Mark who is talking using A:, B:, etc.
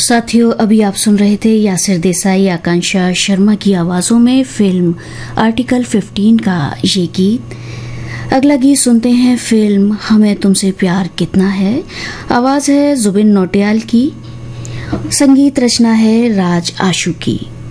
A: साथियों, अभी आप सुन रहे थे यासिर देसाई, आकांक्षा शर्मा की आवाजों में फिल्म आर्टिकल 15 का ये गीत। अगला गीत सुनते हैं फिल्म हमें तुमसे प्यार कितना है। आवाज है जुबिन नौटियाल की, संगीत रचना है राज आशू की।